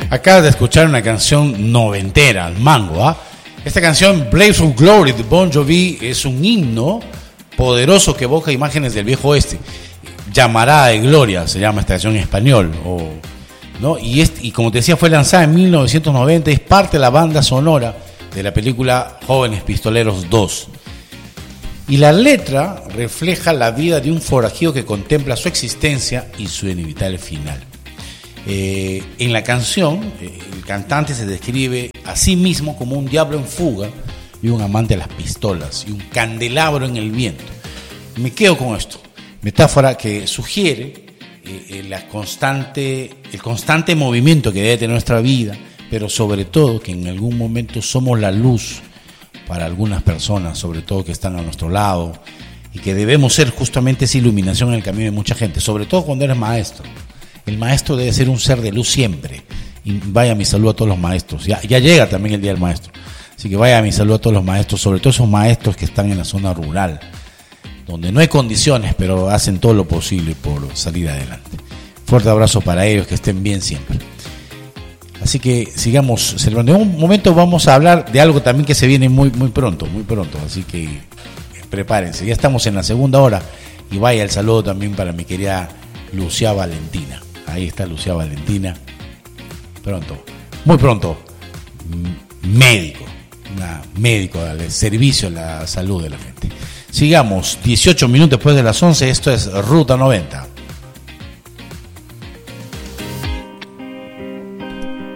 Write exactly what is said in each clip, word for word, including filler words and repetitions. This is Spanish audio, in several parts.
Acabas de escuchar una canción noventera, al mango, ¿ah? Esta canción, Blaze of Glory, de Bon Jovi, es un himno poderoso que evoca imágenes del viejo oeste. Llamarada de Gloria, se llama esta canción en español. O, ¿no? y, este, y como te decía, fue lanzada en mil novecientos noventa, es parte de la banda sonora de la película Jóvenes Pistoleros dos. Y la letra refleja la vida de un forajido que contempla su existencia y su inevitable final. Eh, en la canción, eh, el cantante se describe a sí mismo como un diablo en fuga y un amante de las pistolas y un candelabro en el viento. Me quedo con esto, metáfora que sugiere eh, la constante, el constante movimiento que debe tener nuestra vida, pero sobre todo que en algún momento somos la luz para algunas personas, sobre todo que están a nuestro lado, y que debemos ser justamente esa iluminación en el camino de mucha gente, sobre todo cuando eres maestro. El maestro debe ser un ser de luz siempre. Y vaya mi saludo a todos los maestros. Ya, ya llega también el Día del Maestro. Así que vaya mi saludo a todos los maestros, sobre todo esos maestros que están en la zona rural, donde no hay condiciones, pero hacen todo lo posible por salir adelante. Fuerte abrazo para ellos, que estén bien siempre. Así que sigamos celebrando. En un momento vamos a hablar de algo también que se viene muy, muy pronto, muy pronto. Así que prepárense. Ya estamos en la segunda hora. Y vaya el saludo también para mi querida Lucía Valentina. Ahí está Lucía Valentina. Pronto, muy pronto, médico, una médico al servicio de la salud de la gente. Sigamos, dieciocho minutos después de las once, esto es Ruta noventa.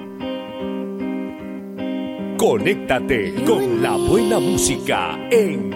Conéctate con la buena música en